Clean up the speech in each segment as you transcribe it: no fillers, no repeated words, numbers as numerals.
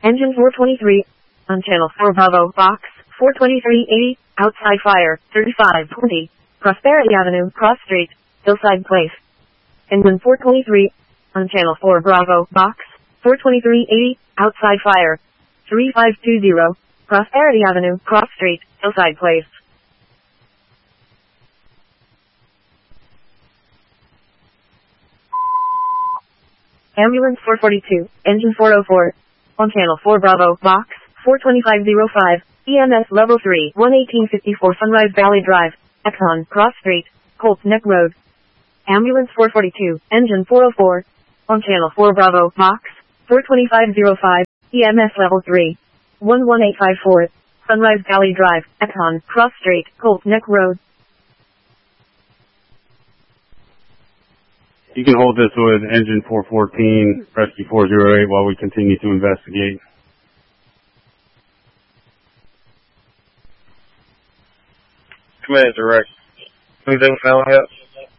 Engine 423. On channel 4 Bravo, box 42380, outside fire, 3520. Prosperity Avenue, Cross Street, Hillside Place. Engine 423. On channel 4 Bravo, box 42380, outside fire, 3520. Prosperity Avenue, Cross Street, Hillside Place. Ambulance 442, engine 404. On channel 4 Bravo, box 42505, EMS level 3, 11854 Sunrise Valley Drive, Exxon, Cross Street, Colts Neck Road. Ambulance 442, engine 404. On channel 4 Bravo, box 42505, EMS level 3, 11854 Sunrise Valley Drive, Exxon, Cross Street, Colts Neck Road. You can hold this with engine 414, rescue 408 while we continue to investigate. Command direct. Anything found yet?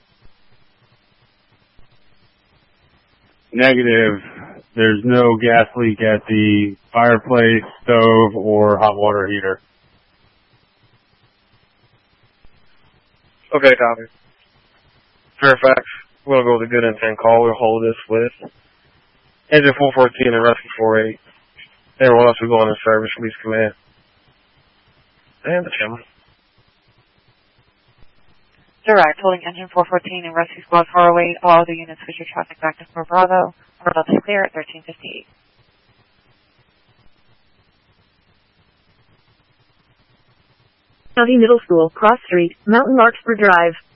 Negative. There's no gas leak at the fireplace, stove, or hot water heater. Okay, copy. Fairfax, we're going to go with a good intent call. We'll hold this with engine 414 and rescue 48. Everyone else will go on in service, release command. And the channel. Direct, holding engine 414 and rescue squad 408. All other units switch your traffic back to 4 Bravo. We're about to clear at 1358. County Middle School, Cross Street, Mountain Larkspur Drive.